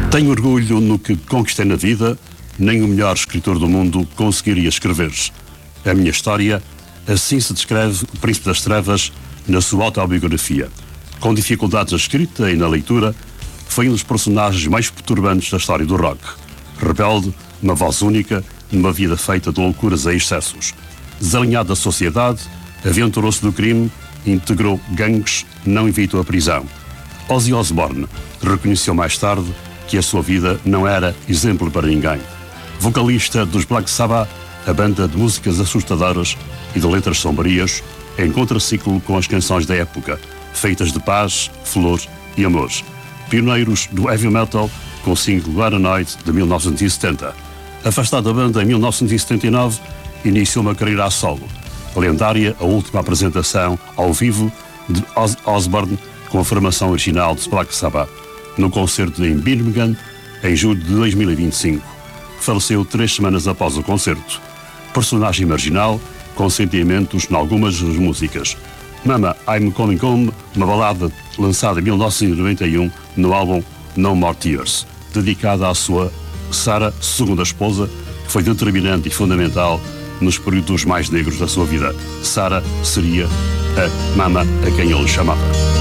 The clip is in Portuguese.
Tenho orgulho no que conquistei na vida, nem o melhor escritor do mundo conseguiria escrever. A minha história, assim se descreve o Príncipe das Trevas na sua autobiografia. Com dificuldades na escrita e na leitura, foi um dos personagens mais perturbantes da história do rock. Rebelde, uma voz única, numa vida feita de loucuras e excessos. Desalinhado da sociedade, aventurou-se do crime, integrou gangues, não evitou a prisão. Ozzy Osbourne reconheceu mais tarde que a sua vida não era exemplo para ninguém. Vocalista dos Black Sabbath, a banda de músicas assustadoras e de letras sombrias, em contraciclo com as canções da época, feitas de paz, flor e amor. Pioneiros do heavy metal com o single Paranoid de 1970. Afastado da banda em 1979, iniciou uma carreira a solo. Lendária a última apresentação ao vivo de Osbourne com a formação original de Black Sabbath, no concerto em Birmingham, em julho de 2025. Faleceu 3 semanas após o concerto. Personagem marginal, com sentimentos em algumas das músicas. Mama, I'm Coming Home, uma balada lançada em 1991 no álbum No More Tears, dedicada à sua Sarah, segunda esposa, que foi determinante e fundamental nos períodos mais negros da sua vida. Sarah seria a Mama a quem ele chamava.